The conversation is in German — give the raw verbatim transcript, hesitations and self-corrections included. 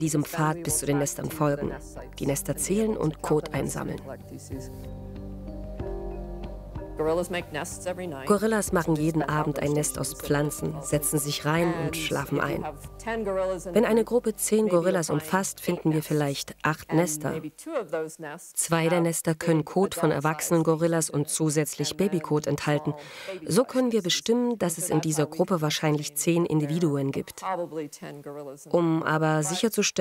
diesem Pfad bis zu den Nestern folgen, die Nester zählen und Kot einsammeln. Gorillas machen jeden Abend ein Nest aus Pflanzen, setzen sich rein und schlafen ein. Wenn eine Gruppe zehn Gorillas umfasst, finden wir vielleicht acht Nester. Zwei der Nester können Kot von erwachsenen Gorillas und zusätzlich Babykot enthalten. So können wir bestimmen, dass es in dieser Gruppe wahrscheinlich zehn Individuen gibt. Um aber sicherzustellen,